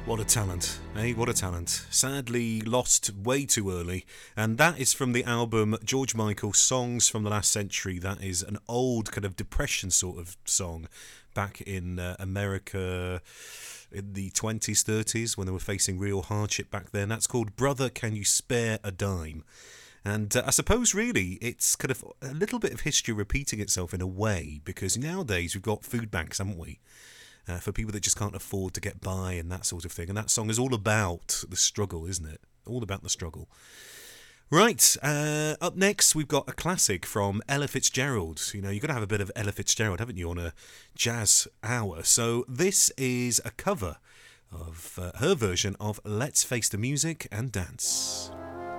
What a talent, eh? What a talent. Sadly lost way too early. And that is from the album George Michael, Songs from the Last Century. That is an old kind of depression sort of song back in America in the 20s, 30s, when they were facing real hardship back then. That's called Brother, Can You Spare a Dime? And I suppose really it's kind of a little bit of history repeating itself in a way, because nowadays we've got food banks, haven't we? For people that just can't afford to get by and that sort of thing. And that song is all about the struggle, isn't it? All about the struggle. Right, up next we've got a classic from Ella Fitzgerald. You know, you've got to have a bit of Ella Fitzgerald, haven't you, on a jazz hour. So this is a cover of her version of Let's Face the Music and Dance.